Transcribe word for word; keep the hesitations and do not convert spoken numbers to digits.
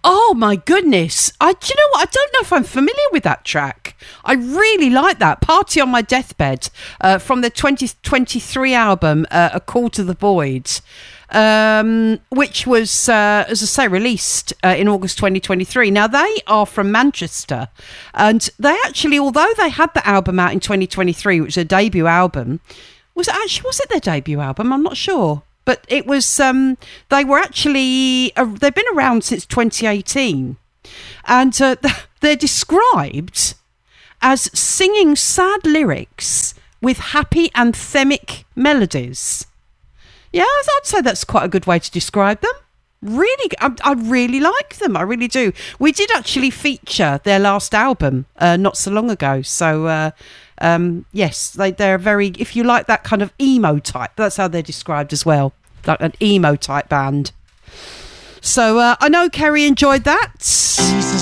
Oh my goodness. I, do you know what? I don't know if I'm familiar with that track. I really like that. Party on My Deathbed uh, from the twenty twenty-three album, uh, A Call to the Void, um, which was, uh, as I say, released uh, in August twenty twenty-three. Now, they are from Manchester, and they actually, although they had the album out in twenty twenty-three, which was a debut album, was it actually, was it their debut album? I'm not sure. But it was, um, they were actually, uh, they've been around since twenty eighteen. And uh, they're described as singing sad lyrics with happy anthemic melodies. Yeah, I'd say that's quite a good way to describe them. Really, I, I really like them. I really do. We did actually feature their last album uh, not so long ago. So, uh, um, yes, they, they're very, if you like that kind of emo type, that's how they're described as well, like an emo type band. So uh, I know Kerry enjoyed that. Jesus